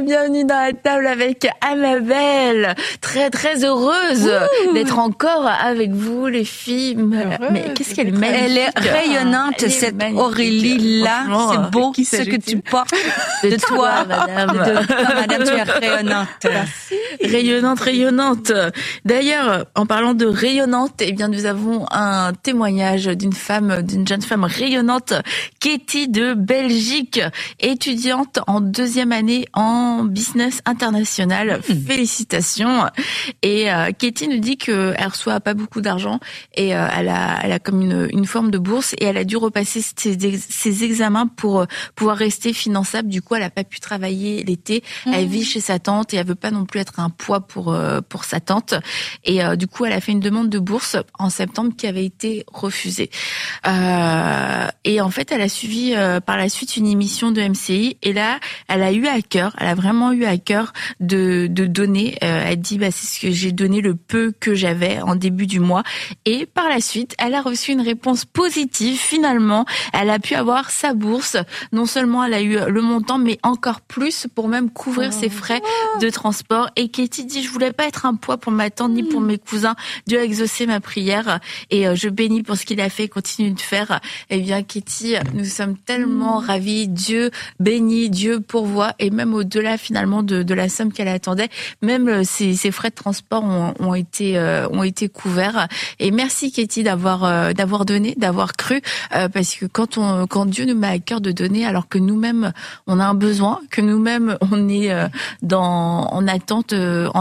bienvenue dans la table avec Annabelle. Très très heureuse d'être encore avec vous les filles. Mais qu'est-ce qu'elle est magnifique. Elle est rayonnante, cette Aurélie-là. C'est beau ce que tu portes de toi, madame. Madame, tu es rayonnante. Rayonnante, rayonnante. D'ailleurs, en parlant de rayonnante, eh bien, nous avons un témoignage d'une jeune femme rayonnante, Katie de Belgique, étudiante en 2e année en business international. Félicitations. Et Katie nous dit qu'elle reçoit pas beaucoup d'argent et elle a comme une forme de bourse et elle a dû repasser ses examens pour pouvoir rester finançable. Du coup, elle a pas pu travailler l'été. Elle vit chez sa tante et elle veut pas non plus être un poids pour sa tante. Et du coup, elle a fait une demande de bourse en septembre qui avait été refusée. Et en fait, elle a suivi par la suite une émission de MCI et là, elle a vraiment eu à cœur de donner. Elle dit, c'est ce que j'ai donné le peu que j'avais en début du mois. Et par la suite, elle a reçu une réponse positive. Finalement, elle a pu avoir sa bourse. Non seulement elle a eu le montant, mais encore plus pour même couvrir ses frais de transport. Et Katie dit, je voulais pas être un poids pour ma tante ni pour mes cousins. Dieu a exaucé ma prière et je bénis pour ce qu'il a fait et continue de faire. Eh bien, Katie, nous sommes tellement ravis. Dieu bénit, Dieu pourvoit et même au-delà finalement de la somme qu'elle attendait, même ses frais de transport ont été couverts. Et merci Katie d'avoir donné, d'avoir cru, parce que quand Dieu nous met à cœur de donner, alors que nous-mêmes on a un besoin, que nous-mêmes on est en attente,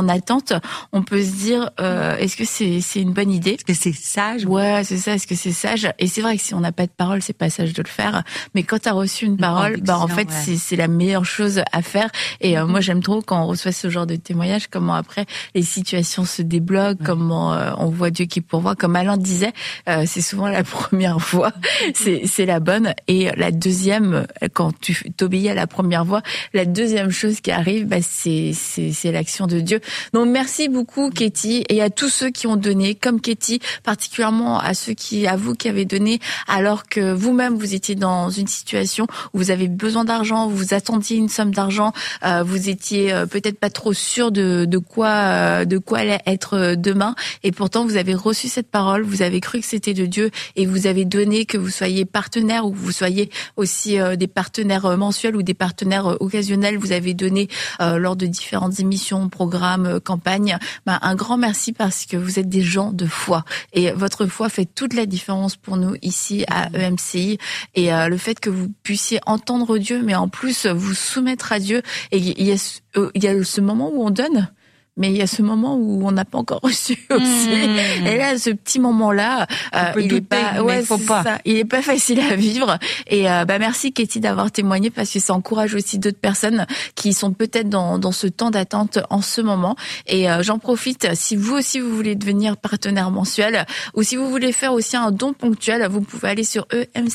on peut se dire est-ce que c'est une bonne idée? Est-ce que c'est sage? Ouais, c'est ça. Est-ce que c'est sage? Et c'est vrai que si on n'a pas de parole, c'est pas sage de le faire. Mais quand tu as reçu une parole, en fait, c'est la meilleure chose à faire. Et moi, j'aime trop quand on reçoit ce genre de témoignages, comment après les situations se débloquent, comment on voit Dieu qui pourvoit. Comme Alain disait, c'est souvent la première voix, c'est la bonne. Et la deuxième, quand tu t'obéis à la première voix, la deuxième chose qui arrive, c'est l'action de Dieu. Donc merci beaucoup Katie et à tous ceux qui ont donné, comme Katie, particulièrement à vous qui avez donné alors que vous-même vous étiez dans une situation où vous avez besoin d'argent, vous attendiez une somme d'argent, vous étiez peut-être pas trop sûr de quoi allait être demain et pourtant vous avez reçu cette parole, vous avez cru que c'était de Dieu et vous avez donné, que vous soyez partenaire ou que vous soyez aussi des partenaires mensuels ou des partenaires occasionnels, vous avez donné lors de différentes émissions, programmes, campagnes. Un grand merci parce que vous êtes des gens de foi et votre foi fait toute la différence pour nous ici à EMCI et le fait que vous puissiez entendre Dieu mais en plus vous soumettre à Dieu et il y a ce moment où on donne. Mais il y a ce moment où on n'a pas encore reçu aussi. Et là, ce petit moment-là, il est pas facile à vivre. Et merci Katie d'avoir témoigné parce que ça encourage aussi d'autres personnes qui sont peut-être dans ce temps d'attente en ce moment. Et j'en profite, si vous aussi vous voulez devenir partenaire mensuel ou si vous voulez faire aussi un don ponctuel, vous pouvez aller sur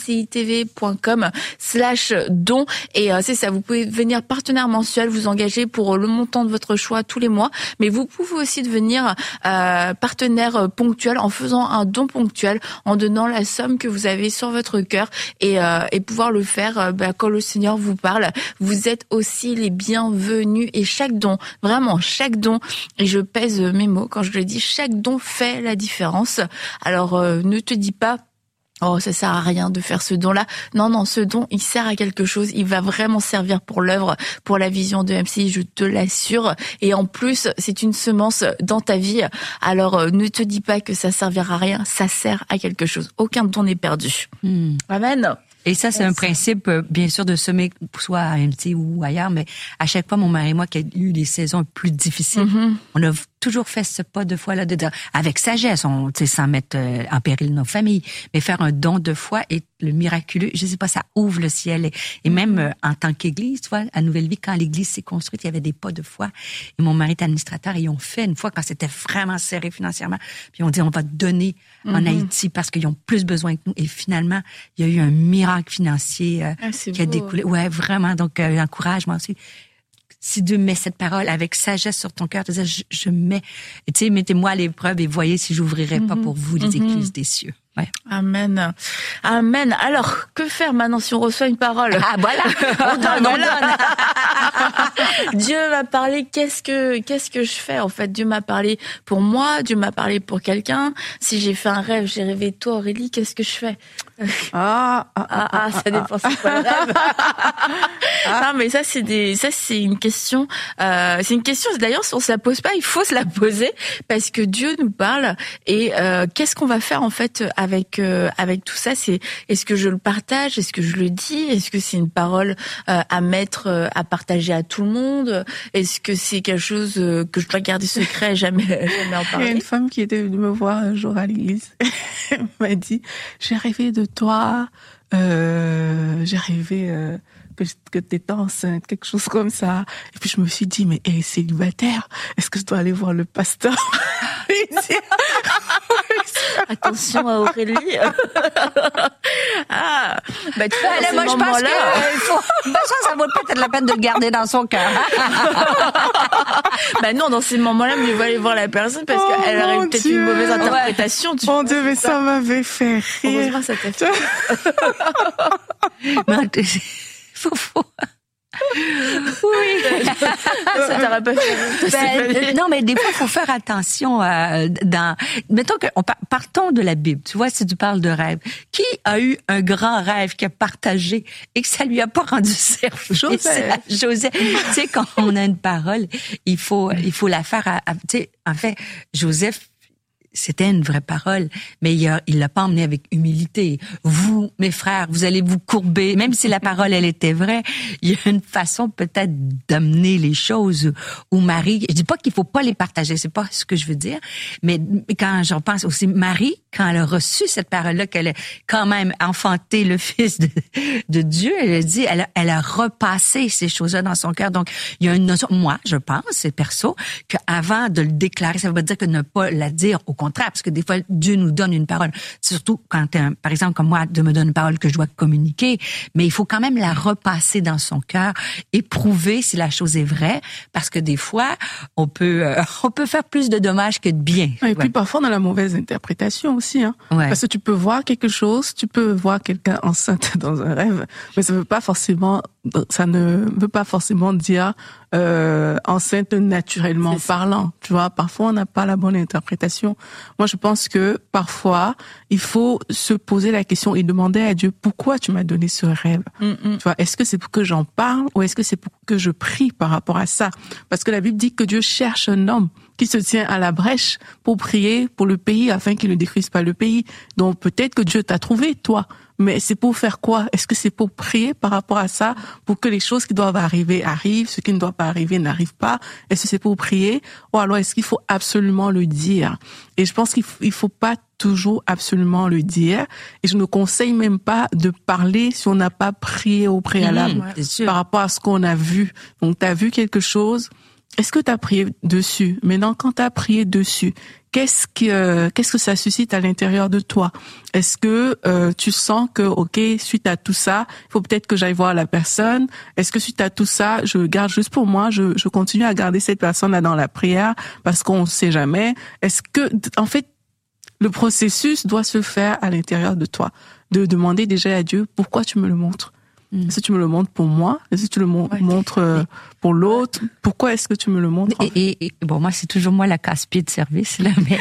emcitv.com/don et c'est ça, vous pouvez devenir partenaire mensuel, vous engager pour le montant de votre choix tous les mois. Mais vous pouvez aussi devenir partenaire ponctuel en faisant un don ponctuel, en donnant la somme que vous avez sur votre cœur et pouvoir le faire quand le Seigneur vous parle. Vous êtes aussi les bienvenus et chaque don, vraiment chaque don, et je pèse mes mots quand je le dis, chaque don fait la différence. Alors ne te dis pas oh, ça sert à rien de faire ce don-là. Non, ce don, il sert à quelque chose. Il va vraiment servir pour l'œuvre, pour la vision de MCI, je te l'assure. Et en plus, c'est une semence dans ta vie. Alors, ne te dis pas que ça servira à rien. Ça sert à quelque chose. Aucun don n'est perdu. Amen. Et ça, c'est un principe, bien sûr, de semer, soit à MT ou ailleurs, mais à chaque fois, mon mari et moi, qui a eu des saisons plus difficiles, on a toujours fait ce pas de foi là de dire avec sagesse, sans mettre en péril nos familles, mais faire un don de foi et le miraculeux, je sais pas, ça ouvre le ciel et même en tant qu'église, tu vois, à Nouvelle Vie, quand l'église s'est construite, il y avait des pas de foi et mon mari est administrateur et ils ont fait une fois quand c'était vraiment serré financièrement, puis on dit on va donner en Haïti parce qu'ils ont plus besoin que nous et finalement il y a eu un miracle financier qui a découlé. Ouais, vraiment, donc encouragement aussi. Si Dieu met cette parole avec sagesse sur ton cœur, je mets, tu sais, mettez-moi à l'épreuve et voyez si j'ouvrirai pas pour vous les écluses des cieux. Ouais. Amen. Amen. Alors, que faire maintenant si on reçoit une parole? Ah, voilà. On donne. Dieu m'a parlé, qu'est-ce que je fais? En fait, Dieu m'a parlé pour moi, Dieu m'a parlé pour quelqu'un. Si j'ai fait un rêve, j'ai rêvé de toi, Aurélie, qu'est-ce que je fais? Ça dépend c'est quoi le rêve. Non, mais ça c'est une question, d'ailleurs, si on se la pose pas, il faut se la poser parce que Dieu nous parle et, qu'est-ce qu'on va faire, en fait, avec tout ça? Est-ce que je le partage? Est-ce que je le dis? Est-ce que c'est une parole, à mettre, à partager à tout le monde? Est-ce que c'est quelque chose, que je dois garder secret, jamais en parler? Il y a une femme qui était venue me voir un jour à l'église. Elle m'a dit, j'ai rêvé de toi, j'ai rêvé que t'étais enceinte, quelque chose comme ça. Et puis je me suis dit, mais elle est célibataire, est-ce que je dois aller voir le pasteur? Attention à Aurélie. Tu vois, Moi, je pense que ça vaut peut-être la peine de le garder dans son cœur. Non, dans ces moments-là, mieux vaut aller voir la personne parce qu'elle aurait peut-être une mauvaise interprétation. Ouais. Mon Dieu, mais ça m'avait fait rire. Heureusement, ça t'a fait. Faut. Oui. Ça t'aurait pas fait. Non, mais des fois, il faut faire attention mettons que partons de la Bible. Tu vois, si tu parles de rêve. Qui a eu un grand rêve qui a partagé et que ça lui a pas rendu service? Joseph. Tu sais, quand on a une parole, il faut la faire tu sais, en fait, Joseph, c'était une vraie parole, mais il l'a pas emmené avec humilité. Vous, mes frères, vous allez vous courber. Même si la parole, elle était vraie, il y a une façon peut-être d'amener les choses où Marie, je dis pas qu'il faut pas les partager, c'est pas ce que je veux dire, mais quand j'en pense aussi, Marie, quand elle a reçu cette parole-là, qu'elle a quand même enfanté le Fils de Dieu, elle a dit, elle a repassé ces choses-là dans son cœur. Donc, il y a une notion, moi, je pense, c'est perso, qu'avant de le déclarer, ça veut pas dire que ne pas la dire, au contraire, parce que des fois, Dieu nous donne une parole. Surtout quand, par exemple, comme moi, Dieu me donne une parole que je dois communiquer, mais il faut quand même la repasser dans son cœur et prouver si la chose est vraie, parce que des fois, on peut faire plus de dommages que de bien. Et puis parfois, dans la mauvaise interprétation aussi, hein. Ouais. Parce que tu peux voir quelque chose, tu peux voir quelqu'un enceinte dans un rêve, mais ça ne veut pas forcément dire enceinte naturellement parlant. Tu vois, parfois on n'a pas la bonne interprétation. Moi, je pense que parfois il faut se poser la question et demander à Dieu pourquoi tu m'as donné ce rêve. Tu vois, est-ce que c'est pour que j'en parle ou est-ce que c'est pour que je prie par rapport à ça? Parce que la Bible dit que Dieu cherche un homme qui se tient à la brèche pour prier pour le pays afin qu'il ne détruise pas le pays. Donc peut-être que Dieu t'a trouvé, toi. Mais c'est pour faire quoi? Est-ce que c'est pour prier par rapport à ça, pour que les choses qui doivent arriver arrivent, ce qui ne doit pas arriver n'arrive pas? Est-ce que c'est pour prier? Ou alors est-ce qu'il faut absolument le dire? Et je pense qu'il faut pas toujours absolument le dire. Et je ne conseille même pas de parler si on n'a pas prié au préalable par rapport à ce qu'on a vu. Donc tu as vu quelque chose. Est-ce que tu as prié dessus? Maintenant, quand tu as prié dessus, qu'est-ce que ça suscite à l'intérieur de toi? Est-ce que tu sens que, ok, suite à tout ça, il faut peut-être que j'aille voir la personne? Est-ce que suite à tout ça, je garde juste pour moi, je continue à garder cette personne-là dans la prière parce qu'on ne sait jamais? Est-ce que, en fait, le processus doit se faire à l'intérieur de toi, de demander déjà à Dieu pourquoi tu me le montres? Est-ce que tu me le montres pour moi? Est-ce que tu le montres pour l'autre? Pourquoi est-ce que tu me le montres? Et bon, moi, c'est toujours moi la casse-pied de service, là. Mais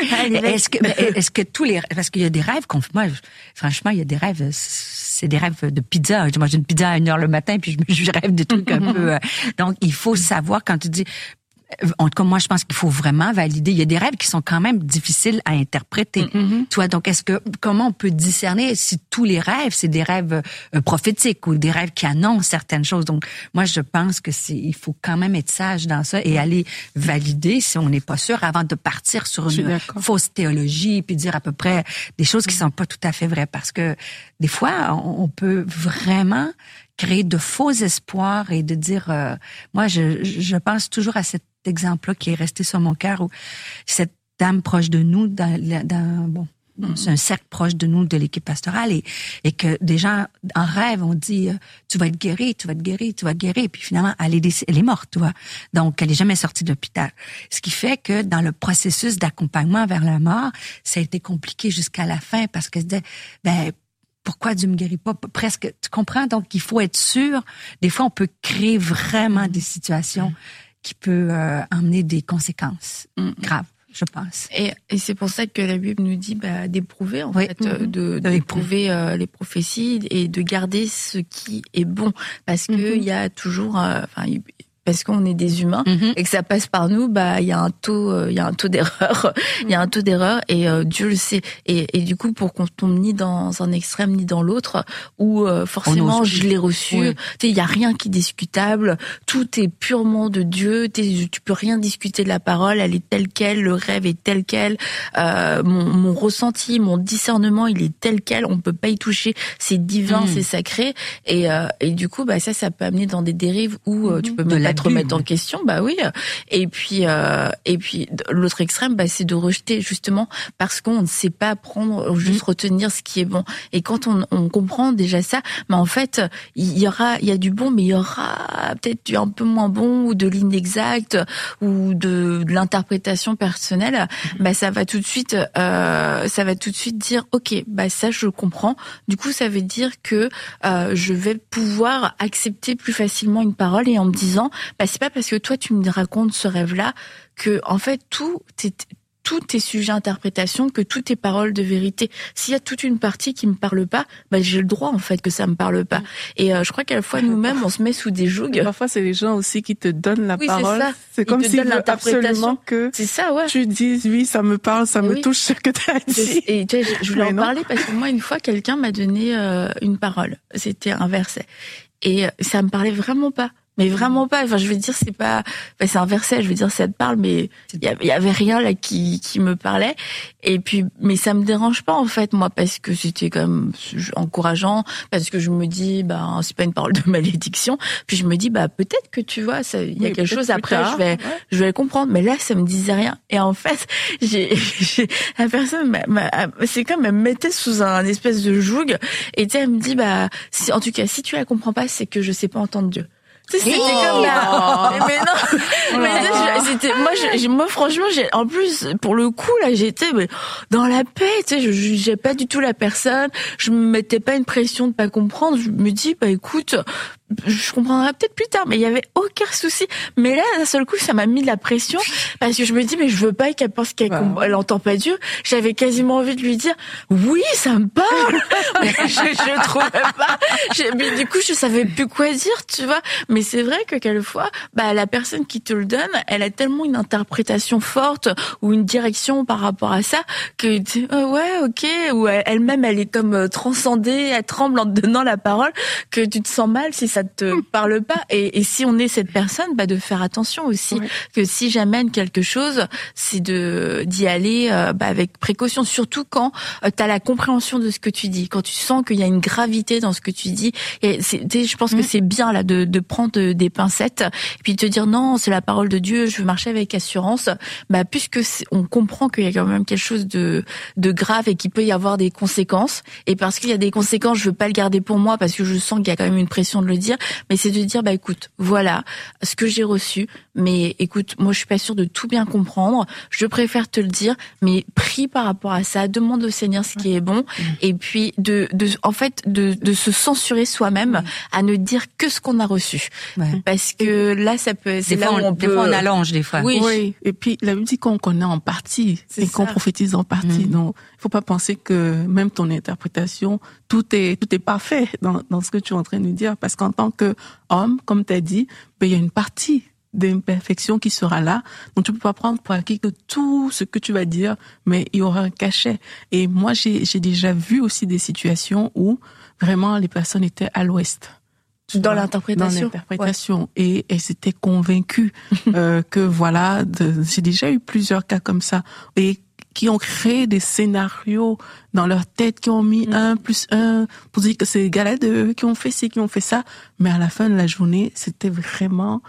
est-ce que tous les, parce qu'il y a des rêves moi, franchement, il y a des rêves, c'est des rêves de pizza. Je mange une pizza à 1h le matin, puis je rêve des trucs un peu, donc il faut savoir quand tu dis, en tout cas, moi, je pense qu'il faut vraiment valider. Il y a des rêves qui sont quand même difficiles à interpréter. Tu vois, donc comment on peut discerner si tous les rêves, c'est des rêves prophétiques ou des rêves qui annoncent certaines choses. Donc, moi, je pense que il faut quand même être sage dans ça et aller valider si on n'est pas sûr avant de partir sur une fausse théologie puis dire à peu près des choses qui sont pas tout à fait vraies. Parce que des fois, on peut vraiment créer de faux espoirs et de dire, moi, je pense toujours à cet exemple-là qui est resté sur mon cœur où cette dame proche de nous, c'est un cercle proche de nous, de l'équipe pastorale, et que des gens, en rêve, on dit, tu vas être guéri, tu vas être guéri, tu vas être guéri, puis finalement, elle est morte, tu vois. Donc, elle est jamais sortie de l'hôpital. Ce qui fait que dans le processus d'accompagnement vers la mort, ça a été compliqué jusqu'à la fin, parce que pourquoi Dieu me guérit pas? Presque, tu comprends? Donc, il faut être sûr. Des fois, on peut créer vraiment des situations qui peuvent emmener des conséquences graves, je pense. Et c'est pour ça que la Bible nous dit d'éprouver, en fait, d'éprouver les prophéties et de garder ce qui est bon. Parce que il y a toujours... parce qu'on est des humains et que ça passe par nous, il y a un taux d'erreur, il y a un taux d'erreur et Dieu le sait. Et du coup, pour qu'on tombe ni dans un extrême ni dans l'autre, où forcément je l'ai reçu, tu sais, il y a rien qui est discutable, tout est purement de Dieu, tu peux rien discuter de la parole, elle est telle quelle, le rêve est tel quel, mon ressenti, mon discernement, il est tel quel, on peut pas y toucher, c'est divin, c'est sacré, et du coup, ça peut amener dans des dérives où tu peux même te remettre en question, oui. Et puis l'autre extrême, c'est de rejeter justement parce qu'on ne sait pas prendre, juste retenir ce qui est bon. Et quand on comprend déjà ça, en fait, il y a du bon, mais il y aura peut-être du un peu moins bon ou de l'inexact ou de l'interprétation personnelle. Ça va tout de suite dire, ok, ça je comprends. Du coup, ça veut dire que je vais pouvoir accepter plus facilement une parole et en me disant, c'est pas parce que toi tu me racontes ce rêve-là que en fait tout est sujet à interprétation, que tout est parole de vérité. S'il y a toute une partie qui me parle pas, j'ai le droit en fait que ça me parle pas. Et je crois qu'à la fois nous-mêmes on se met sous des jougs. Parfois c'est les gens aussi qui te donnent la parole. C'est comme s'ils veulent absolument que tu dises oui, ça me parle, ça me touche ce que tu as dit. Et tu sais, je voulais en parler parce que moi une fois quelqu'un m'a donné une parole. C'était un verset et ça me parlait vraiment pas. Mais vraiment pas. Je veux dire, c'est pas. C'est un verset. Je veux dire, ça te parle, mais il y avait rien là qui me parlait. Et puis, mais ça me dérange pas en fait, moi, parce que c'était quand même encourageant, parce que je me dis, c'est pas une parole de malédiction. Puis je me dis, peut-être que tu vois, il y a quelque chose après. Je vais le comprendre. Mais là, ça me disait rien. Et en fait, la personne, c'est comme elle me mettait sous un espèce de joug. Et tu sais, elle me dit, en tout cas, si tu la comprends pas, c'est que je sais pas entendre Dieu. C'était comme mais non, moi franchement, en plus pour le coup là, j'étais dans la paix, tu sais, je jugeais pas du tout la personne, je me mettais pas une pression de pas comprendre, je me dis écoute, je comprendrai peut-être plus tard, mais il y avait aucun souci. Mais là, d'un seul coup, ça m'a mis de la pression parce que je me dis mais je veux pas qu'elle pense qu'elle entend pas Dieu. J'avais quasiment envie de lui dire oui, ça me parle. Mais je trouvais pas. Mais du coup, je savais plus quoi dire, tu vois. Mais c'est vrai que quelquefois, la personne qui te le donne, elle a tellement une interprétation forte ou une direction par rapport à ça que tu ouais, ok, ou elle-même elle est comme transcendée, elle tremble en te donnant la parole que tu te sens mal si ça te parle pas. Et si on est cette personne, de faire attention aussi, que si j'amène quelque chose, c'est d'y aller avec précaution, surtout quand tu as la compréhension de ce que tu dis, quand tu sens qu'il y a une gravité dans ce que tu dis. Et je pense que c'est bien là de prendre des pincettes et puis de te dire non, c'est la parole de Dieu, je veux marcher avec assurance. Puisque on comprend qu'il y a quand même quelque chose de grave et qu'il peut y avoir des conséquences. Et parce qu'il y a des conséquences, je veux pas le garder pour moi parce que je sens qu'il y a quand même une pression de le dire. Mais c'est de dire écoute, voilà ce que j'ai reçu. Mais écoute, moi je suis pas sûre de tout bien comprendre. Je préfère te le dire, mais prie par rapport à ça. Demande au Seigneur ce qui est bon. Et puis de se censurer soi-même à ne dire que ce qu'on a reçu. Parce que là, ça peut. C'est là où on peut. Des fois, on allonge des fois. Oui. Et puis la Bible dit qu'on connaît en partie et qu'on prophétise en partie. Donc, il faut pas penser que même ton interprétation, tout est parfait dans ce que tu es en train de nous dire. Parce qu'en tant que homme, comme tu as dit, il y a une partie d'imperfection qui sera là. Donc, tu peux pas prendre pour acquis que tout ce que tu vas dire, mais il y aura un cachet. Et moi, j'ai déjà vu aussi des situations où vraiment les personnes étaient à l'ouest. Dans l'interprétation. Et elles étaient convaincues que voilà, j'ai déjà eu plusieurs cas comme ça. Et qui ont créé des scénarios dans leur tête, qui ont mis 1+1 pour dire que c'est égal à 2, qui ont fait ci, qui ont fait ça. Mais à la fin de la journée, c'était vraiment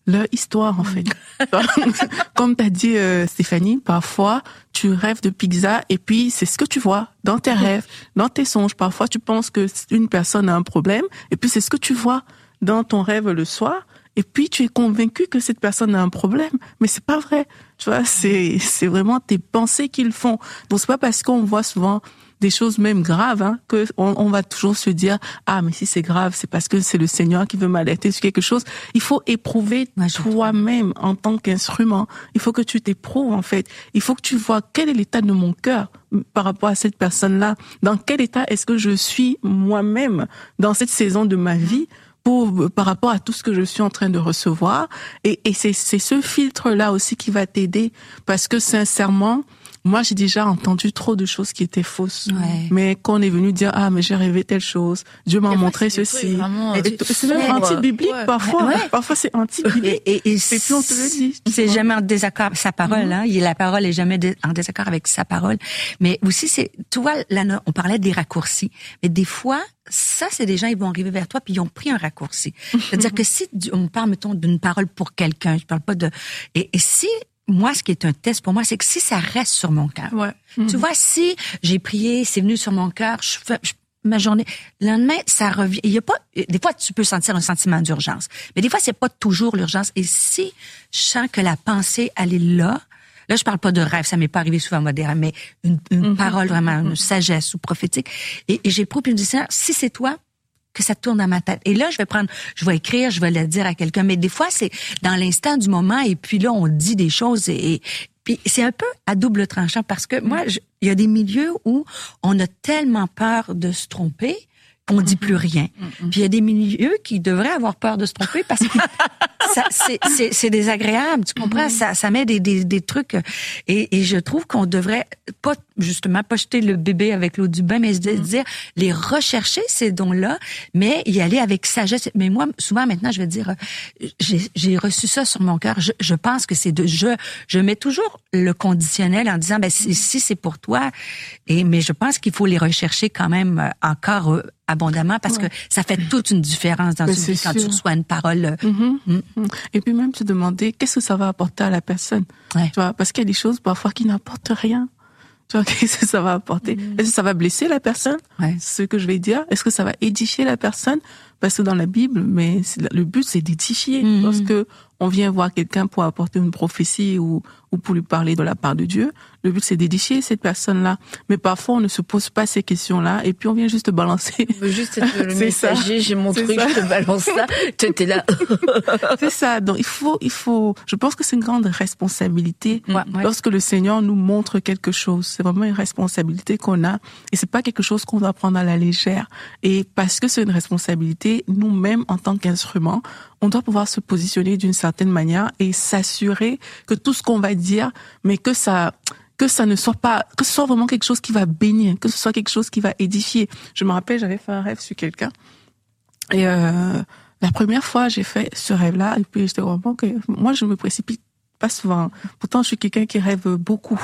leur histoire, en fait. Comme t'as dit, Stéphanie, parfois, tu rêves de pizza et puis c'est ce que tu vois dans tes rêves, dans tes songes. Parfois, tu penses que une personne a un problème et puis c'est ce que tu vois dans ton rêve le soir. Et puis, tu es convaincu que cette personne a un problème. Mais c'est pas vrai. Tu vois, c'est vraiment tes pensées qui le font. Donc, c'est pas parce qu'on voit souvent des choses même graves, hein, que on va toujours se dire, ah, mais si c'est grave, c'est parce que c'est le Seigneur qui veut m'alerter sur quelque chose. Il faut éprouver toi-même en tant qu'instrument. Il faut que tu t'éprouves, en fait. Il faut que tu vois quel est l'état de mon cœur par rapport à cette personne-là. Dans quel état est-ce que je suis moi-même dans cette saison de ma vie par rapport à tout ce que je suis en train de recevoir. Et c'est ce filtre-là aussi qui va t'aider. Parce que sincèrement, moi, j'ai déjà entendu trop de choses qui étaient fausses. Ouais. Mais quand on est venu dire, ah, mais j'ai rêvé telle chose, Dieu m'a montré ceci. C'est même anti-biblique, parfois. Ouais. Parfois, c'est anti-biblique. Et puis, on te le dit. C'est jamais en désaccord avec sa parole, hein. La parole est jamais en désaccord avec sa parole. Mais aussi, tu vois, là, on parlait des raccourcis. Mais des fois, ça, c'est des gens, ils vont arriver vers toi puis ils ont pris un raccourci. C'est-à-dire que si on parle, mettons, d'une parole pour quelqu'un, je parle pas de... Et si... Moi, ce qui est un test pour moi, c'est que si ça reste sur mon cœur. Ouais. Tu vois, si j'ai prié, c'est venu sur mon cœur, ma journée, le lendemain, ça revient. Il y a pas, des fois, tu peux sentir un sentiment d'urgence. Mais des fois, c'est pas toujours l'urgence. Et si je sens que la pensée, elle est là, je parle pas de rêve, ça m'est pas arrivé souvent, moi, des rêves, mais une parole vraiment, une sagesse ou prophétique. Et j'éprouve puis je me dis, si c'est toi, que ça tourne dans ma tête. Et là, je vais écrire, je vais le dire à quelqu'un. Mais des fois, c'est dans l'instant du moment et puis là, on dit des choses et puis c'est un peu à double tranchant parce que moi, il y a des milieux où on a tellement peur de se tromper qu'on dit plus rien. Puis il y a des milieux qui devraient avoir peur de se tromper parce que c'est désagréable, tu comprends? Ça met des trucs et je trouve qu'on devrait pas jeter le bébé avec l'eau du bain, mais se dire les rechercher ces dons-là, mais y aller avec sagesse. Mais moi, souvent maintenant, je vais dire, j'ai reçu ça sur mon cœur. Je pense que c'est je mets toujours le conditionnel en disant, ben si c'est pour toi, mais je pense qu'il faut les rechercher quand même encore abondamment parce que ça fait toute une différence dans une vie quand tu reçois une parole. Et puis même se demander qu'est-ce que ça va apporter à la personne. Ouais. Tu vois, parce qu'il y a des choses parfois qui n'apportent rien. Tu vois, qu'est-ce que ça va apporter? Est-ce que ça va blesser la personne? Ouais. Ce que je vais dire. Est-ce que ça va édifier la personne? Parce que dans la Bible, mais le but c'est d'édifier. Lorsque on vient voir quelqu'un pour apporter une prophétie ou pour lui parler de la part de Dieu, le but c'est d'édifier cette personne-là. Mais parfois on ne se pose pas ces questions-là et puis on vient juste te balancer. On veut juste être le messager, j'ai mon truc, je te balance ça, t'es là. C'est ça. Donc il faut, je pense que c'est une grande responsabilité lorsque le Seigneur nous montre quelque chose. C'est vraiment une responsabilité qu'on a et c'est pas quelque chose qu'on doit prendre à la légère. Et parce que c'est une responsabilité, nous-mêmes en tant qu'instruments, on doit pouvoir se positionner d'une certaine manière et s'assurer que tout ce qu'on va dire, mais que ça ne soit pas, que ce soit vraiment quelque chose qui va bénir, que ce soit quelque chose qui va édifier. Je me rappelle, j'avais fait un rêve sur quelqu'un et la première fois j'ai fait ce rêve-là et puis j'étais vraiment que moi je me précipite pas souvent. Pourtant je suis quelqu'un qui rêve beaucoup.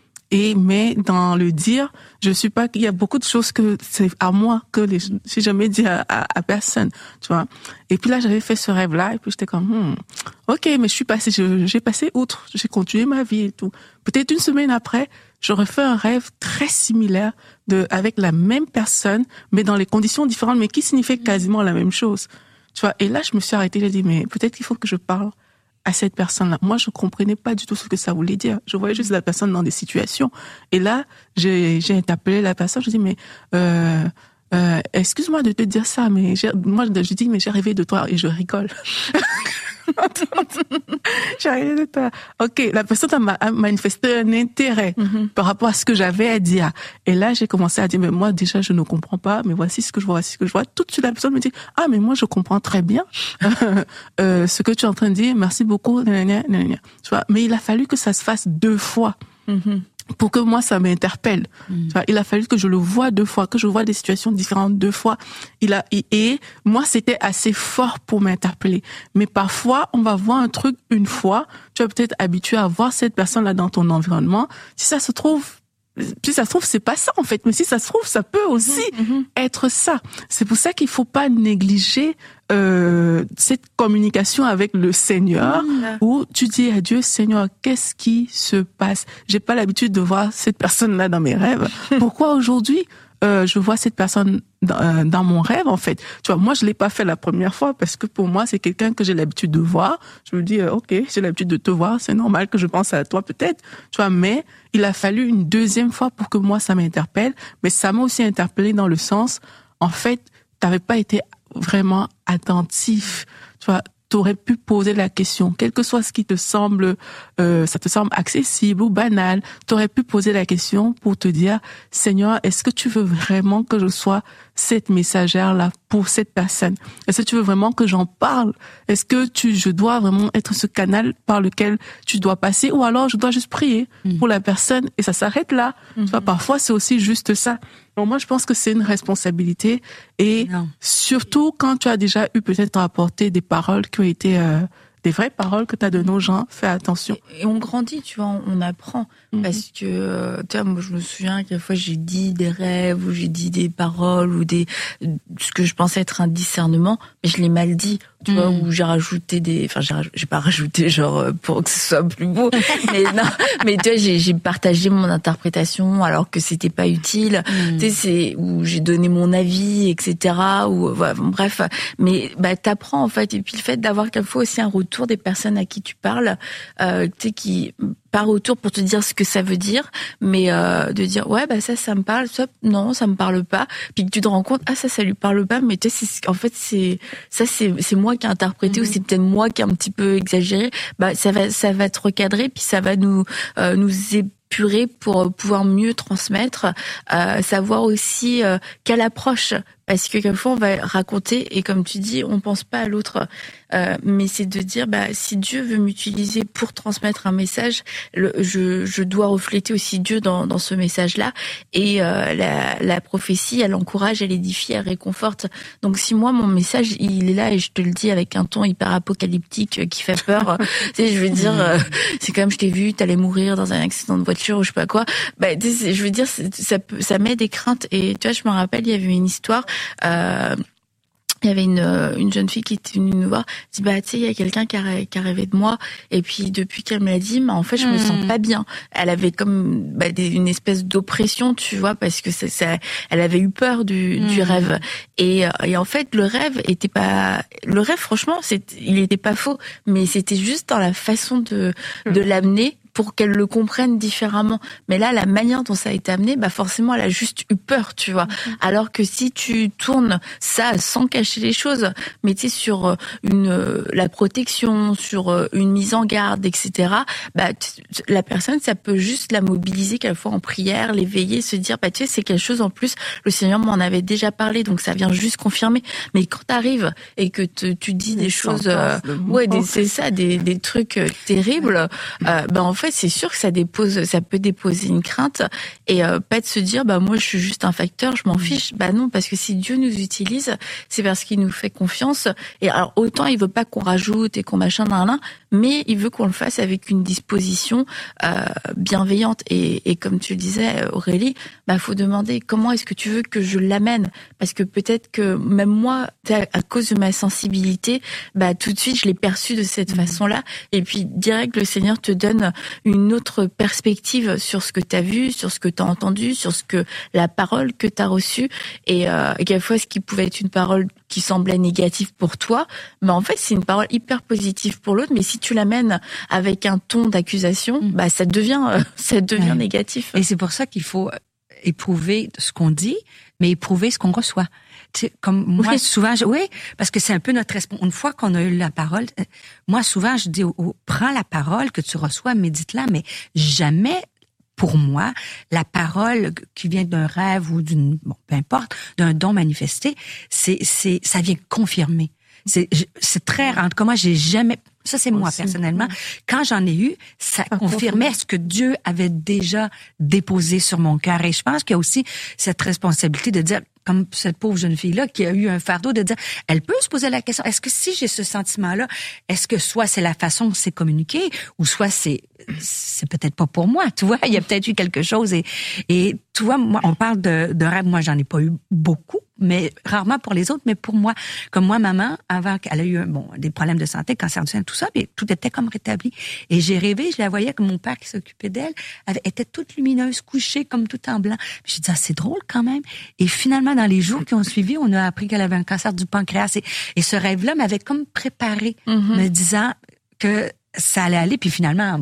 Mais dans le dire, je suis pas, il y a beaucoup de choses que c'est à moi que j'ai jamais dit à personne, tu vois. Et puis là, j'avais fait ce rêve-là, et puis j'étais comme, ok, mais j'ai passé outre, j'ai continué ma vie et tout. Peut-être une semaine après, je refais un rêve très similaire avec la même personne, mais dans les conditions différentes, mais qui signifiait quasiment la même chose, tu vois. Et là, je me suis arrêtée, j'ai dit, mais peut-être qu'il faut que je parle à cette personne-là. Moi, je comprenais pas du tout ce que ça voulait dire. Je voyais juste la personne dans des situations. Et là, j'ai interpellé la personne. Je dis, mais excuse-moi de te dire ça, mais je dis, mais j'ai rêvé de toi et je rigole. J'ai rêvé de toi. Ok, la personne a manifesté un intérêt par rapport à ce que j'avais à dire. Et là, j'ai commencé à dire, mais moi, déjà, je ne comprends pas, mais voici ce que je vois, Tout de suite, la personne me dit, ah, mais moi, je comprends très bien ce que tu es en train de dire. Merci beaucoup. Tu vois, mais il a fallu que ça se fasse 2 fois. Pour que moi, ça m'interpelle. Il a fallu que je le voie 2 fois, que je vois des situations différentes 2 fois. Et moi, c'était assez fort pour m'interpeller. Mais parfois, on va voir un truc une fois. Tu es peut-être habitué à voir cette personne-là dans ton environnement. Si ça se trouve, c'est pas ça, en fait. Mais si ça se trouve, ça peut aussi être ça. C'est pour ça qu'il faut pas négliger cette communication avec le Seigneur où tu dis à Dieu, Seigneur, qu'est-ce qui se passe? J'ai pas l'habitude de voir cette personne-là dans mes rêves. Pourquoi aujourd'hui je vois cette personne dans mon rêve, en fait? Tu vois, moi, je l'ai pas fait la première fois parce que pour moi, c'est quelqu'un que j'ai l'habitude de voir. Je me dis, OK, j'ai l'habitude de te voir, c'est normal que je pense à toi peut-être. Tu vois, mais il a fallu une deuxième fois pour que moi, ça m'interpelle. Mais ça m'a aussi interpellé dans le sens, en fait, t'avais pas été vraiment attentif. Tu vois, t'aurais pu poser la question, quel que soit ce qui te semble, ça te semble accessible ou banal, t'aurais pu poser la question pour te dire, Seigneur, est-ce que tu veux vraiment que je sois cette messagère-là pour cette personne? Est-ce que tu veux vraiment que j'en parle? Est-ce que je dois vraiment être ce canal par lequel tu dois passer, ou alors je dois juste prier pour la personne et ça s'arrête là? Tu vois, parfois c'est aussi juste ça. Donc moi, je pense que c'est une responsabilité et surtout quand tu as déjà eu peut-être à apporter des paroles qui ont été des vraies paroles que tu as données aux gens, fais attention. Et on grandit, tu vois, on apprend. Parce que, tu vois, moi, je me souviens qu'à fois, j'ai dit des rêves, ou j'ai dit des paroles, ou ce que je pensais être un discernement, mais je l'ai mal dit, tu vois, ou j'ai rajouté j'ai pas rajouté, genre, pour que ce soit plus beau. Mais non, mais tu vois, j'ai partagé mon interprétation alors que c'était pas utile. Tu sais, où j'ai donné mon avis, etc., ou, voilà, bon, bref. Mais, t'apprends, en fait. Et puis, le fait d'avoir quelquefois aussi un retour des personnes à qui tu parles, tu sais, qui, pas retour pour te dire ce que ça veut dire, mais de dire ouais ça me parle, ça non ça me parle pas, puis que tu te rends compte ça lui parle pas, mais tu sais en fait c'est moi qui ai interprété ou c'est peut-être moi qui ai un petit peu exagéré, ça va te recadrer, puis ça va nous épurer pour pouvoir mieux transmettre, savoir aussi quelle approche, parce que quelquefois on va raconter et comme tu dis on pense pas à l'autre, mais c'est de dire si Dieu veut m'utiliser pour transmettre un message, je dois refléter aussi Dieu dans ce message-là, et la prophétie elle encourage, elle édifie, elle réconforte. Donc si moi mon message il est là et je te le dis avec un ton hyper apocalyptique qui fait peur, tu sais, je veux dire c'est comme je t'ai vu, t'allais mourir dans un accident de voiture ou je sais pas quoi, je veux dire ça met des craintes. Et tu vois, je me rappelle il y avait une histoire, il y avait une jeune fille qui était venue nous voir, dit tu sais il y a quelqu'un qui a rêvé de moi, et puis depuis qu'elle me l'a dit, en fait je me sens pas bien. Elle avait comme une espèce d'oppression, tu vois, parce que elle avait eu peur du rêve, et en fait le rêve franchement il était pas faux, mais c'était juste dans la façon de l'amener pour qu'elle le comprenne différemment. Mais là, la manière dont ça a été amené, forcément, elle a juste eu peur, tu vois. Alors que si tu tournes ça sans cacher les choses, mais tu sais, sur la protection, sur une mise en garde, etc., la personne, ça peut juste la mobiliser quelquefois en prière, l'éveiller, se dire, tu sais, c'est quelque chose en plus, le Seigneur m'en avait déjà parlé, donc ça vient juste confirmer. Mais quand t'arrives et que tu dis des choses, c'est ça, des trucs terribles, en fait, c'est sûr que ça peut déposer une crainte, et pas de se dire moi je suis juste un facteur, je m'en fiche. Non, parce que si Dieu nous utilise, c'est parce qu'il nous fait confiance. Et alors autant il veut pas qu'on rajoute et qu'on machin mais il veut qu'on le fasse avec une disposition bienveillante. Et comme tu le disais, Aurélie, faut demander comment est-ce que tu veux que je l'amène, parce que peut-être que même moi, à cause de ma sensibilité, tout de suite je l'ai perçu de cette façon-là, et puis direct le Seigneur te donne une autre perspective sur ce que tu as vu, sur ce que tu as entendu, sur la parole que tu as reçue, et quelquefois ce qui pouvait être une parole qui semblait négative pour toi, en fait c'est une parole hyper positive pour l'autre, mais si tu l'amènes avec un ton d'accusation, ça devient négatif. Et c'est pour ça qu'il faut éprouver ce qu'on dit, mais éprouver ce qu'on reçoit. Tu sais, comme moi, souvent, parce que c'est un peu notre responsabilité. Une fois qu'on a eu la parole, moi, souvent, je dis, prends la parole que tu reçois, médite-la, mais jamais, pour moi, la parole qui vient d'un rêve ou peu importe, d'un don manifesté, ça vient confirmer. C'est très rare. En tout cas, moi, j'ai jamais, ça c'est moi personnellement, quand j'en ai eu, ça confirmait ce que Dieu avait déjà déposé sur mon cœur. Et je pense qu'il y a aussi cette responsabilité de dire, comme cette pauvre jeune fille-là qui a eu un fardeau de dire, elle peut se poser la question, est-ce que si j'ai ce sentiment-là, est-ce que soit c'est la façon dont c'est communiqué, ou soit c'est peut-être pas pour moi, tu vois, il y a peut-être eu quelque chose et tu vois, moi, on parle de rêve, moi j'en ai pas eu beaucoup, mais rarement pour les autres, mais pour moi, comme moi, maman, avant qu'elle a eu des problèmes de santé, cancer du sein, tout ça, mais tout était comme rétabli. Et j'ai rêvé, je la voyais comme mon père qui s'occupait d'elle, elle était toute lumineuse, couchée comme tout en blanc. J'ai dit, c'est drôle quand même. Et finalement, dans les jours qui ont suivi, on a appris qu'elle avait un cancer du pancréas. Et ce rêve-là m'avait comme préparé, me disant que ça allait aller, puis finalement,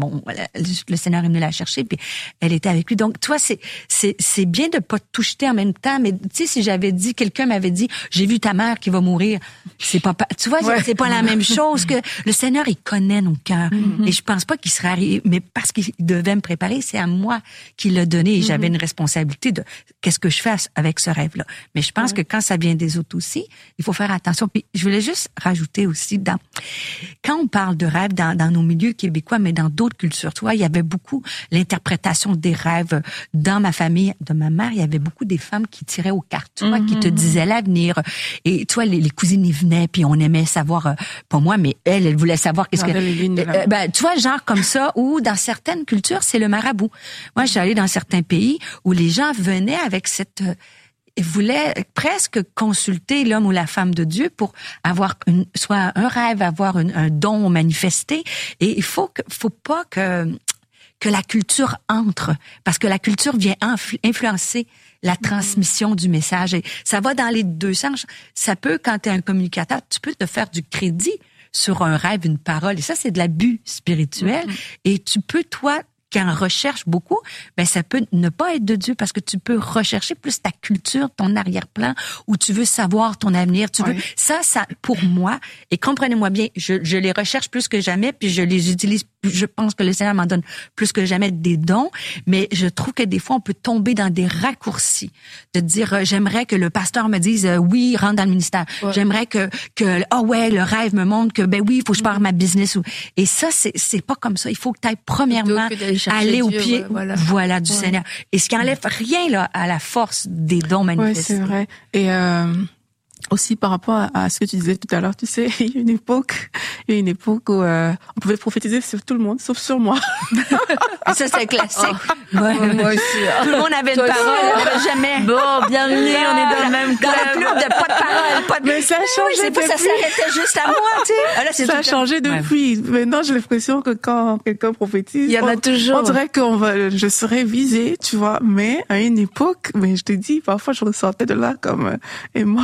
le Seigneur est venu la chercher, puis elle était avec lui. Donc, toi, c'est bien de pas tout jeter en même temps, mais tu sais, si quelqu'un m'avait dit, j'ai vu ta mère qui va mourir, c'est pas, tu vois, c'est pas la même chose que le Seigneur, il connaît nos cœurs. Et je pense pas qu'il serait arrivé, mais parce qu'il devait me préparer, c'est à moi qu'il l'a donné, et j'avais une responsabilité de qu'est-ce que je fais avec ce rêve-là. Mais je pense que quand ça vient des autres aussi, il faut faire attention. Puis, je voulais juste rajouter aussi quand on parle de rêve dans nos milieux québécois, mais dans d'autres cultures. Tu vois, il y avait beaucoup l'interprétation des rêves. Dans ma famille, de ma mère, il y avait beaucoup des femmes qui tiraient aux cartes, tu vois, qui te disaient l'avenir. Et tu vois, les cousines y venaient, puis on aimait savoir, pas moi, mais elle voulait savoir qu'est-ce que... tu vois, genre comme ça, ou dans certaines cultures, c'est le marabout. Moi, je suis allée dans certains pays où les gens venaient avec cette... Ils voulaient presque consulter l'homme ou la femme de Dieu pour avoir soit un rêve, avoir un don manifesté. Et il faut pas que la culture entre, parce que la culture vient influencer la transmission du message. Et ça va dans les deux sens. Ça peut, quand tu es un communicateur, tu peux te faire du crédit sur un rêve, une parole. Et ça, c'est de l'abus spirituel. Et tu peux, toi, qui en recherche beaucoup, ben ça peut ne pas être de Dieu parce que tu peux rechercher plus ta culture, ton arrière-plan, où tu veux savoir ton avenir. Tu veux ça pour moi. Et comprenez-moi bien, je les recherche plus que jamais, puis je les utilise. Je pense que le Seigneur m'en donne plus que jamais des dons, mais je trouve que des fois on peut tomber dans des raccourcis, de dire j'aimerais que le pasteur me dise oui, rentre dans le ministère. J'aimerais que le rêve me montre que oui, il faut que je parte ma business. Et ça c'est pas comme ça. Il faut que tu ailles premièrement aller au pied du Seigneur. Et ce qui enlève rien là à la force des dons manifestés. Oui, c'est vrai. Et aussi par rapport à ce que tu disais tout à l'heure, tu sais, il y a une époque où on pouvait prophétiser sur tout le monde, sauf sur moi. Ça, c'est classique. Moi aussi. Tout le monde avait une parole, jamais. Bon, bienvenue, on est dans le même club. Dans le club de pas de parole, Mais ça a changé c'est pas ça s'arrêtait juste à moi, tu sais. Ça a changé depuis. Maintenant, j'ai l'impression que quand quelqu'un prophétise, il y en a toujours. On dirait je serais visée, tu vois. Mais à une époque, je te dis, parfois, je ressortais de là comme, et moi,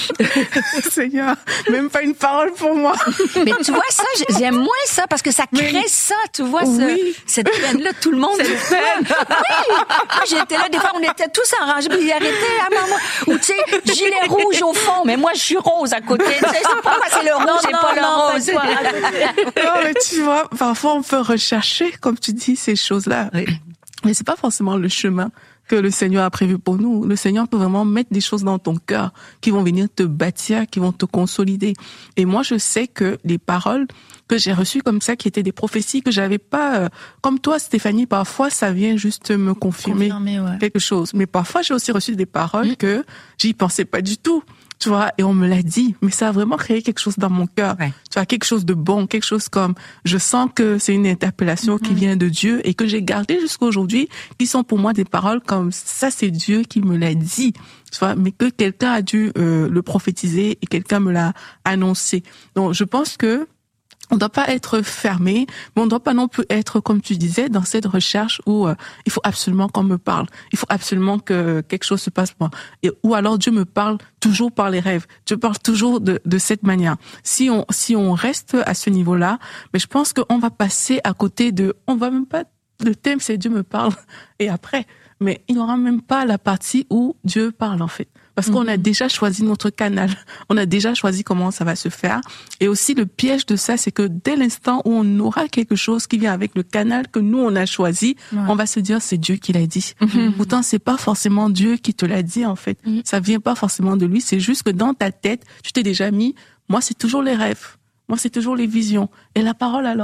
Seigneur, même pas une parole pour moi. Mais tu vois ça, j'aime moins ça parce que ça crée ça, tu vois, cette peine-là, tout le monde. Cette peine. Oui. Moi, j'étais là, des fois, on était tous en rangée, puis ils arrêtaient à maman. Ou tu sais, gilet rouge au fond, mais moi, je suis rose à côté. Tu sais, c'est pas c'est le rouge, c'est pas le rose. Non, mais tu vois, parfois, on peut rechercher, comme tu dis, ces choses-là. Oui. Mais c'est pas forcément le chemin que le Seigneur a prévu pour nous. Le Seigneur peut vraiment mettre des choses dans ton cœur qui vont venir te bâtir, qui vont te consolider. Et moi, je sais que les paroles que j'ai reçues comme ça, qui étaient des prophéties que j'avais pas, comme toi, Stéphanie, parfois, ça vient juste me confirmer quelque chose. Mais parfois, j'ai aussi reçu des paroles que j'y pensais pas du tout. Tu vois, et on me l'a dit, mais ça a vraiment créé quelque chose dans mon cœur. Tu vois, quelque chose de bon, quelque chose comme, je sens que c'est une interpellation qui vient de Dieu et que j'ai gardé jusqu'à aujourd'hui, qui sont pour moi des paroles comme, ça c'est Dieu qui me l'a dit. Tu vois, mais que quelqu'un a dû le prophétiser et quelqu'un me l'a annoncé. Donc, je pense que on ne doit pas être fermé, mais on ne doit pas non plus être, comme tu disais, dans cette recherche où il faut absolument qu'on me parle. Il faut absolument que quelque chose se passe pour moi. Ou alors Dieu me parle toujours par les rêves. Dieu parle toujours de cette manière. Si on reste à ce niveau-là, mais je pense qu'on va passer à côté on va même pas, le thème c'est Dieu me parle et après. Mais il n'y aura même pas la partie où Dieu parle, en fait. Parce qu'on a déjà choisi notre canal. On a déjà choisi comment ça va se faire. Et aussi, le piège de ça, c'est que dès l'instant où on aura quelque chose qui vient avec le canal que nous, on a choisi, on va se dire, c'est Dieu qui l'a dit. Pourtant, c'est pas forcément Dieu qui te l'a dit, en fait. Ça vient pas forcément de lui. C'est juste que dans ta tête, tu t'es déjà mis, moi, c'est toujours les rêves. Moi, c'est toujours les visions. Et la parole, alors?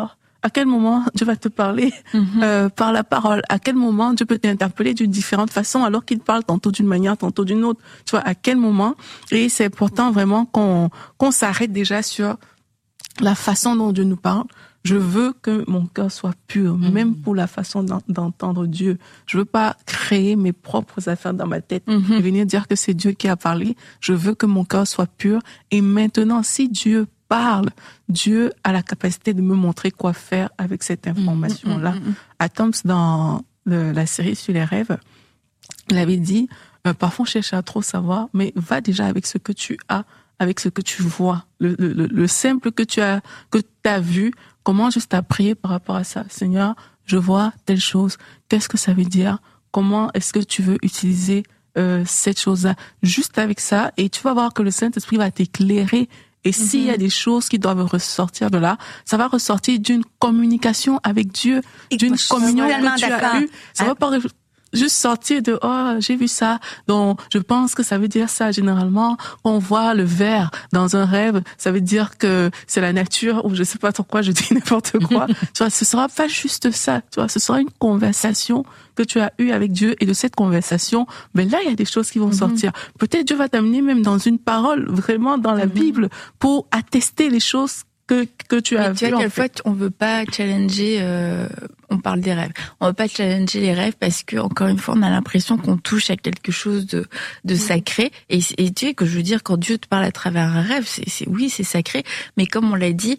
À quel moment Dieu va te parler par la parole? À quel moment Dieu peut t'interpeller d'une différente façon alors qu'il parle tantôt d'une manière, tantôt d'une autre? Tu vois, à quel moment? Et c'est important vraiment qu'on s'arrête déjà sur la façon dont Dieu nous parle. Je veux que mon cœur soit pur, même pour la façon d'entendre Dieu. Je veux pas créer mes propres affaires dans ma tête et venir dire que c'est Dieu qui a parlé. Je veux que mon cœur soit pur. Et maintenant, si Dieu parle, Dieu a la capacité de me montrer quoi faire avec cette information-là. Adams, dans la série sur les rêves, il avait dit, parfois on cherche à trop savoir, mais va déjà avec ce que tu as, avec ce que tu vois, le simple que tu as vu. Comment juste à prier par rapport à ça? Seigneur, je vois telle chose. Qu'est-ce que ça veut dire? Comment est-ce que tu veux utiliser cette chose-là? Juste avec ça, et tu vas voir que le Saint-Esprit va t'éclairer. Et s'il y a des choses qui doivent ressortir de là, ça va ressortir d'une communication avec Dieu, d'une communion que tu as eue. Ça va pas juste sortir de j'ai vu ça, donc je pense que ça veut dire ça. Généralement, on voit le vert dans un rêve, ça veut dire que c'est la nature, ou je sais pas pourquoi je dis n'importe quoi. Tu vois, ce sera pas juste ça, tu vois, ce sera une conversation que tu as eue avec Dieu, et de cette conversation, ben là il y a des choses qui vont sortir. Peut-être Dieu va t'amener même dans une parole, vraiment dans la Bible, pour attester les choses que tu as vues. Tu vois, quelquefois, on veut pas challenger, on parle des rêves. On veut pas challenger les rêves parce que, encore une fois, on a l'impression qu'on touche à quelque chose de sacré. Et tu sais, que je veux dire, quand Dieu te parle à travers un rêve, oui, c'est sacré. Mais comme on l'a dit,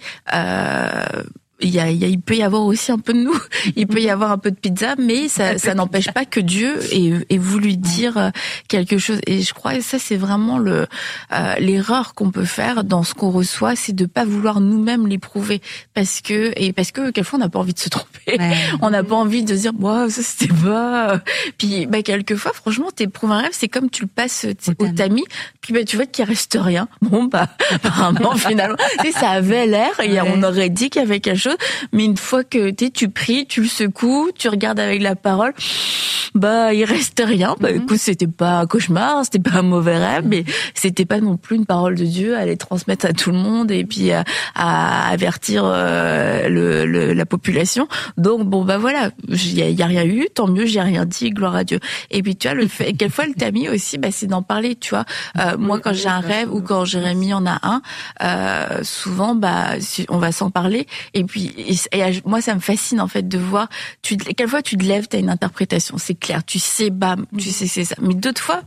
il peut y avoir aussi un peu de nous, il peut y avoir un peu de pizza, mais ça n'empêche pas que Dieu ait voulu dire quelque chose. Et je crois que ça, c'est vraiment l'erreur qu'on peut faire dans ce qu'on reçoit, c'est de pas vouloir nous-mêmes l'éprouver, parce que quelquefois on n'a pas envie de se tromper, on n'a pas envie de dire ça c'était pas. Puis quelquefois, franchement, t'éprouves un rêve, c'est comme tu le passes au tamis, puis tu vois qu'il reste rien. Bon apparemment finalement, ça avait l'air, et on aurait dit qu'il y avait quelque chose. Mais une fois que tu pries, tu le secoues, tu regardes avec la parole, il reste rien. Écoute, c'était pas un cauchemar, c'était pas un mauvais rêve, mais c'était pas non plus une parole de Dieu à les transmettre à tout le monde et puis à avertir la population. Donc voilà, y a rien eu, tant mieux, j'ai rien dit, gloire à Dieu. Et puis tu vois, le fait quelquefois le tamis aussi, c'est d'en parler, tu vois. Moi quand j'ai un rêve ou quand Jérémy en a un, souvent on va s'en parler. Et puis moi ça me fascine en fait de voir, quelquefois tu te lèves, t'as une interprétation, c'est clair, tu sais tu sais c'est ça, mais d'autres fois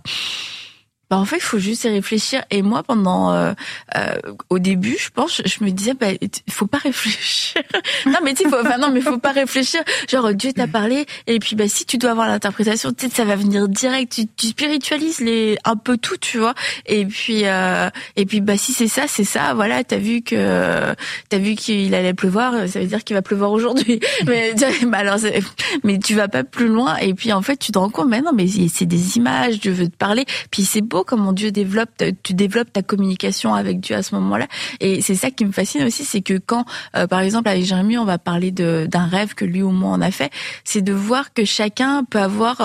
en fait il faut juste y réfléchir. Et moi pendant au début je pense je me disais faut pas réfléchir. Non mais faut pas réfléchir, genre Dieu t'a parlé et puis si tu dois avoir l'interprétation, tu sais ça va venir direct, tu spiritualises un peu tout, tu vois. Et puis si c'est ça, voilà, t'as vu qu'il allait pleuvoir, ça veut dire qu'il va pleuvoir aujourd'hui. Mais mais tu vas pas plus loin, et puis en fait tu te rends compte mais non, mais c'est des images, Dieu veut te parler, puis c'est beau comment Dieu tu développes ta communication avec Dieu à ce moment-là. Et c'est ça qui me fascine aussi, c'est que quand par exemple avec Jérémy on va parler d'un rêve que lui ou moi on a fait, c'est de voir que chacun peut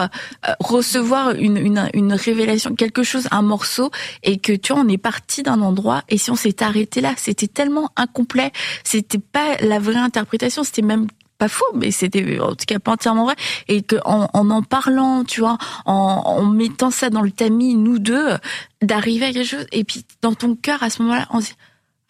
recevoir une révélation, quelque chose, un morceau, et que tu vois on est parti d'un endroit, et si on s'est arrêté là, c'était tellement incomplet, c'était pas la vraie interprétation, c'était même pas faux, mais c'était en tout cas pas entièrement vrai, et que en parlant, tu vois, en mettant ça dans le tamis, nous deux, d'arriver à quelque chose, et puis dans ton cœur à ce moment-là, on se dit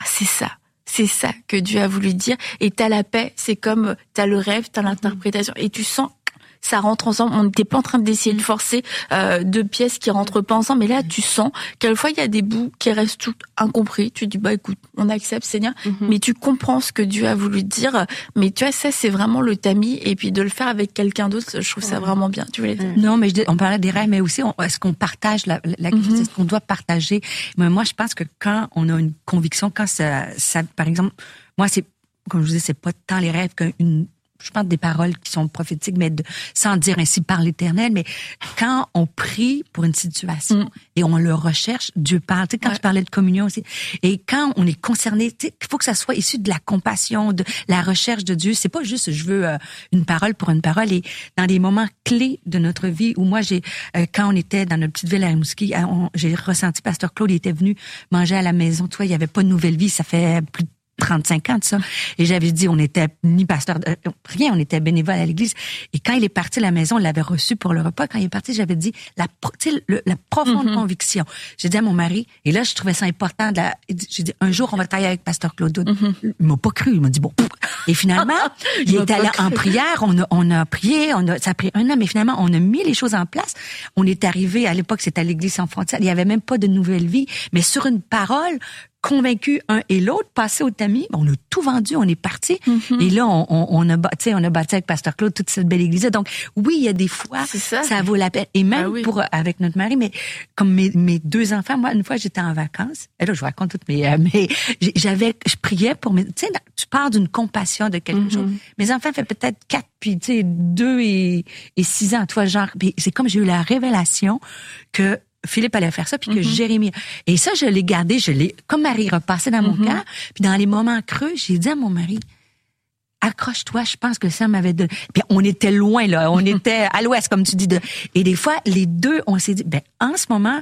c'est ça que Dieu a voulu dire, et t'as la paix, c'est comme t'as le rêve, t'as l'interprétation, et tu sens ça rentre ensemble. On n'était pas en train d'essayer de forcer deux pièces qui rentrent pas ensemble, mais là tu sens quelquefois il y a des bouts qui restent tout incompris. Tu dis écoute, on accepte Seigneur, mais tu comprends ce que Dieu a voulu dire. Mais tu vois, ça c'est vraiment le tamis, et puis de le faire avec quelqu'un d'autre, je trouve ça vraiment bien. Tu voulais dire? Non, mais on parlait des rêves, mais aussi est-ce qu'on partage la est-ce qu'on doit partager? Mais moi je pense que quand on a une conviction, quand ça par exemple, moi c'est comme je vous dis, c'est pas tant les rêves je parle des paroles qui sont prophétiques, mais sans dire ainsi par l'Éternel, mais quand on prie pour une situation et on le recherche, Dieu parle. Tu sais, quand tu parlais de communion aussi, et quand on est concerné, tu sais, il faut que ça soit issu de la compassion, de la recherche de Dieu. C'est pas juste je veux une parole pour une parole. Et dans des moments clés de notre vie, où moi quand on était dans notre petite ville à Rimouski, j'ai ressenti Pasteur Claude, il était venu manger à la maison. Tu vois, il y avait pas de nouvelle vie, ça fait plus de 35 ans de ça. Et j'avais dit, on était ni pasteur, rien, on était bénévole à l'église. Et quand il est parti à la maison, on l'avait reçu pour le repas. Quand il est parti, j'avais dit la profonde conviction. J'ai dit à mon mari, et là, je trouvais ça important. J'ai dit, un jour, on va travailler avec pasteur Claude Doud. Il m'a pas cru. Il m'a dit, bon. Et finalement, il est allé en prière. On a prié. Ça a pris un an, mais finalement, on a mis les choses en place. On est arrivé, à l'époque, c'était à l'église sans frontières. Il y avait même pas de nouvelle vie, mais sur une parole, convaincus un et l'autre, passé au tamis, on a tout vendu, on est parti. Et là, on a bâti avec pasteur Claude toute cette belle église. Donc, oui, il y a des fois, ça vaut la peine. Et même avec notre mari, mais comme mes 2 enfants, moi, une fois, j'étais en vacances. Et là, je vous raconte toutes mais je priais pour mes, tu sais, tu pars d'une compassion de quelque chose. Mes enfants fait peut-être 4, puis, tu sais, 2 et 6 ans, toi, genre, puis c'est comme j'ai eu la révélation que Philippe allait faire ça, puis que Jérémie... Et ça, je l'ai gardé, comme Marie repassait dans mon cœur. Puis dans les moments creux, j'ai dit à mon mari, accroche-toi, je pense que ça m'avait donné... Puis on était loin, là, on était à l'ouest, comme tu dis. Et des fois, les deux, on s'est dit, en ce moment,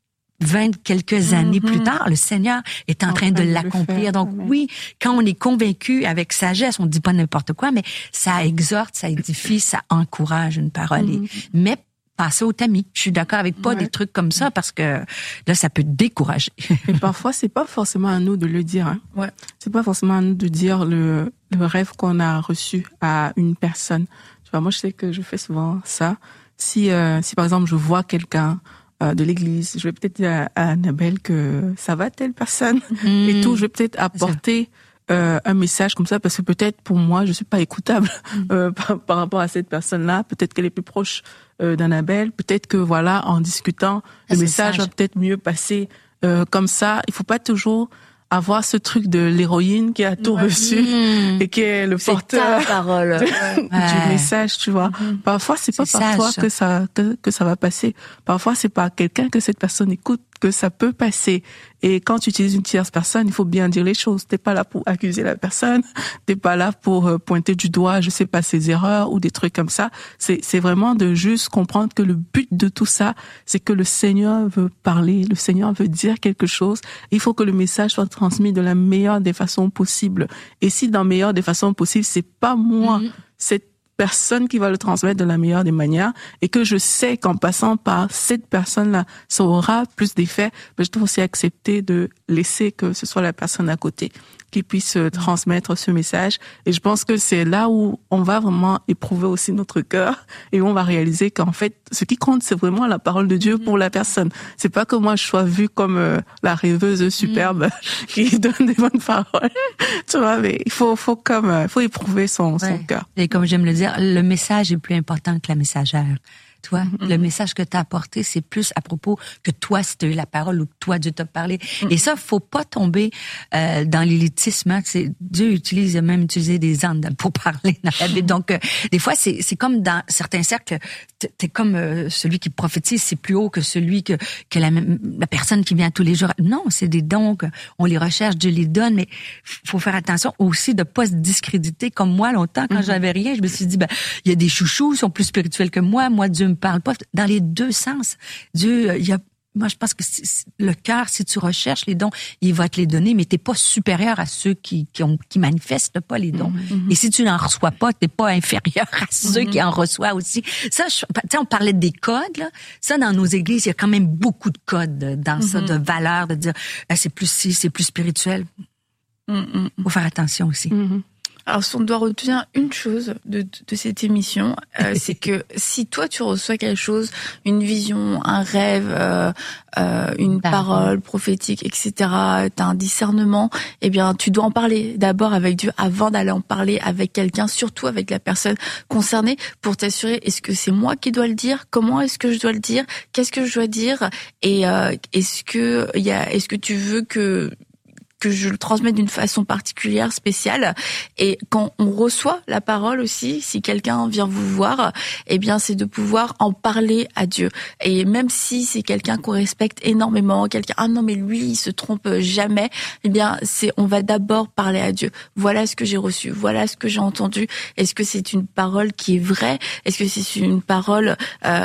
20 quelques années plus tard, le Seigneur est en train de l'accomplir. Donc oui, quand on est convaincu avec sagesse, on dit pas n'importe quoi, mais ça exhorte, ça édifie, ça encourage une parole. Mais passer au tamis. Je suis d'accord avec pas des trucs comme ça parce que là, ça peut décourager. Et parfois, c'est pas forcément à nous de le dire. Hein. Ouais. C'est pas forcément à nous de dire le rêve qu'on a reçu à une personne. Tu vois, moi, je sais que je fais souvent ça. Si par exemple, je vois quelqu'un de l'église, je vais peut-être dire à Annabelle que ça va telle personne et tout. Je vais peut-être apporter un message comme ça parce que peut-être pour moi je suis pas écoutable par rapport à cette personne-là. Peut-être qu'elle est plus proche d'Annabelle. Peut-être que voilà, en discutant, le message va peut-être mieux passer comme ça. Il faut pas toujours avoir ce truc de l'héroïne qui a tout reçu et qui est le porteur du message, tu vois. Parfois c'est pas par toi que ça va passer. Parfois c'est par quelqu'un que cette personne écoute que ça peut passer. Et quand tu utilises une tierce personne, il faut bien dire les choses. T'es pas là pour accuser la personne, t'es pas là pour pointer du doigt, je sais pas, ses erreurs ou des trucs comme ça. C'est vraiment de juste comprendre que le but de tout ça, c'est que le Seigneur veut parler, le Seigneur veut dire quelque chose. Il faut que le message soit transmis de la meilleure des façons possibles. Et si dans la meilleure des façons possibles, c'est pas moi, cette personne qui va le transmettre de la meilleure des manières et que je sais qu'en passant par cette personne-là, ça aura plus d'effet, mais je dois aussi accepter de laisser que ce soit la personne à côté qui puisse transmettre ce message. Et je pense que c'est là où on va vraiment éprouver aussi notre cœur et où on va réaliser qu'en fait, ce qui compte, c'est vraiment la parole de Dieu pour la personne. C'est pas que moi je sois vue comme la rêveuse superbe qui donne des bonnes paroles. Tu vois, mais il faut éprouver son cœur. Et comme j'aime le dire, le message est plus important que la messagère. Toi, le message que tu as apporté, c'est plus à propos que toi, si tu as eu la parole ou que toi, Dieu t'a parlé. Et ça, faut pas tomber dans l'élitisme. Hein. Dieu a même utilisé des ânes pour parler dans la Bible. Donc, des fois, c'est comme dans certains cercles, t'es comme celui qui prophétise, c'est plus haut que celui que la personne qui vient tous les jours. Non, c'est des dons, on les recherche, Dieu les donne, mais faut faire attention aussi de pas se discréditer. Comme moi, longtemps, quand j'avais rien, je me suis dit, il y a des chouchous, ils sont plus spirituels que moi. Moi, Dieu me parle pas. Dans les deux sens, Dieu, moi, je pense que le cœur, si tu recherches les dons, il va te les donner, mais t'es pas supérieur à ceux qui manifestent pas les dons. Et si tu n'en reçois pas, t'es pas inférieur à ceux qui en reçoivent aussi. Ça, tu sais, on parlait des codes, là. Ça, dans nos églises, il y a quand même beaucoup de codes dans ça, de valeurs, de dire, c'est plus c'est plus spirituel. Faut faire attention aussi. Alors, si on doit retenir une chose de cette émission, c'est que si toi tu reçois quelque chose, une vision, un rêve, une parole prophétique, etc., t'as un discernement, eh bien, tu dois en parler d'abord avec Dieu avant d'aller en parler avec quelqu'un, surtout avec la personne concernée, pour t'assurer, est-ce que c'est moi qui dois le dire? Comment est-ce que je dois le dire? Qu'est-ce que je dois dire? Et est-ce que tu veux que je le transmette d'une façon particulière, spéciale. Et quand on reçoit la parole aussi, si quelqu'un vient vous voir, eh bien, c'est de pouvoir en parler à Dieu. Et même si c'est quelqu'un qu'on respecte énormément, non, mais lui, il se trompe jamais, eh bien, on va d'abord parler à Dieu. Voilà ce que j'ai reçu. Voilà ce que j'ai entendu. Est-ce que c'est une parole qui est vraie? Est-ce que c'est une parole,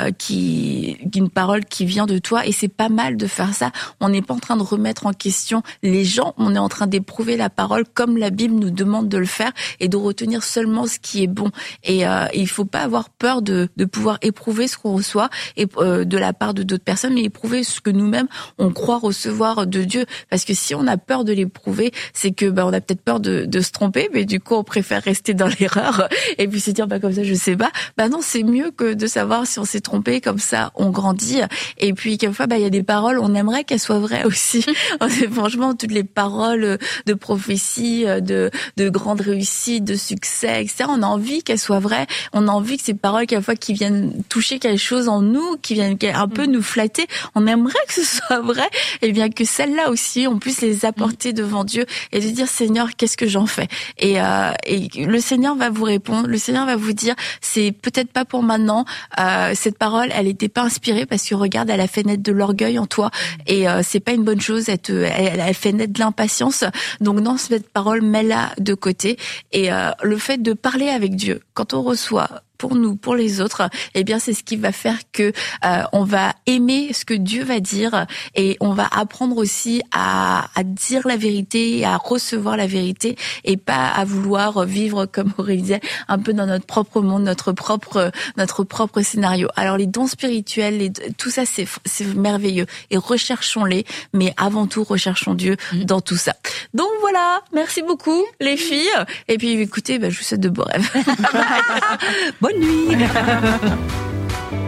qui vient de toi? Et c'est pas mal de faire ça. On n'est pas en train de remettre en question les gens. on est en train d'éprouver la parole comme la Bible nous demande de le faire et de retenir seulement ce qui est bon. Et il faut pas avoir peur de pouvoir éprouver ce qu'on reçoit et de la part de d'autres personnes, mais éprouver ce que nous-mêmes on croit recevoir de Dieu. Parce que si on a peur de l'éprouver, c'est que on a peut-être peur de se tromper, mais du coup on préfère rester dans l'erreur et puis se dire comme ça je sais pas. Non, c'est mieux que de savoir si on s'est trompé, comme ça on grandit. Et puis quelquefois il y a des paroles, on aimerait qu'elles soient vraies aussi. Franchement, toutes les paroles de prophétie, de grande réussite, de succès, etc. On a envie qu'elles soient vraies. On a envie que ces paroles, quelquefois, qui viennent toucher quelque chose en nous, qui viennent un peu nous flatter. On aimerait que ce soit vrai. Et bien que celles-là aussi, on puisse les apporter devant Dieu et de dire, Seigneur, qu'est-ce que j'en fais? Et le Seigneur va vous répondre. Le Seigneur va vous dire, c'est peut-être pas pour maintenant. Cette parole, elle était pas inspirée parce que regarde, elle a fait naître de l'orgueil en toi et c'est pas une bonne chose. Elle fait naître de l'impatience. Donc non, cette parole, mets-la de côté. Et le fait de parler avec Dieu, quand on reçoit pour nous, pour les autres, eh bien c'est ce qui va faire que on va aimer ce que Dieu va dire et on va apprendre aussi à dire la vérité et à recevoir la vérité et pas à vouloir vivre, comme Aurélie disait, un peu dans notre propre monde, notre propre scénario. Alors les dons spirituels, tout ça c'est merveilleux et recherchons-les, mais avant tout recherchons Dieu dans tout ça. Donc voilà, merci beaucoup les filles et puis écoutez, je vous souhaite de beaux rêves. Bonne nuit.